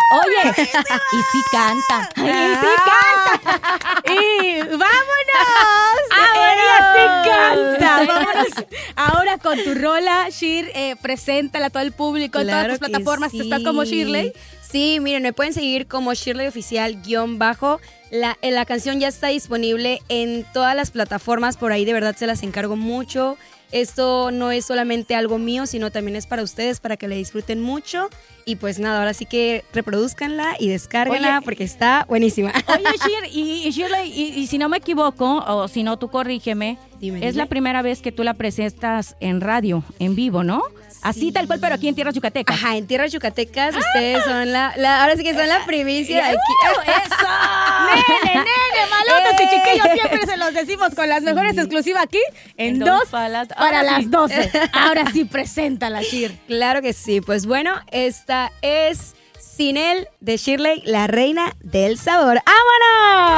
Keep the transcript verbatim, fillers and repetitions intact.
Oye, y sí canta. Y sí canta. Y vámonos. ¡Vámonos! Ella sí canta. Vámonos. Ahora con tu rola, Shir, eh, preséntala a todo el público en Claro todas tus que plataformas. sí. ¿Estás como Shirley? Sí, miren, me pueden seguir como Shirley Oficial guión bajo. La, eh, la canción ya está disponible en todas las plataformas, por ahí de verdad se las encargo mucho. Esto no es solamente algo mío, sino también es para ustedes, para que la disfruten mucho. Y pues nada, ahora sí que reproduzcanla y descárguenla. Oye, porque está buenísima. Oye, Shir, y, y Shirley, y, y si no me equivoco, o si no, tú corrígeme, Dime, es dime. la primera vez que tú la presentas en radio, en vivo, ¿no? Así Sí. tal cual, pero aquí en Tierras Yucatecas. Ajá, en Tierras Yucatecas ustedes son la, la... Ahora sí que son la primicia de aquí. ¡Nene, nene, malotes y chiquillos! Siempre se los decimos con las mejores exclusivas aquí en, En dos dos palas. para Ahora las sí. doce. Ahora sí, preséntala, Shir. Claro que sí. Pues bueno, esta es Sin él de Shirley, la reina del sabor. ¡Vámonos!